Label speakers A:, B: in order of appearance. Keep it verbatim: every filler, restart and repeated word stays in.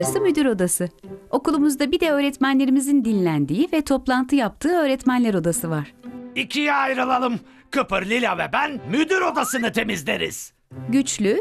A: Burası müdür odası. Okulumuzda bir de öğretmenlerimizin dinlendiği ve toplantı yaptığı öğretmenler odası var.
B: İkiye ayrılalım. Kıpır, Lila ve ben müdür odasını temizleriz.
A: Güçlü,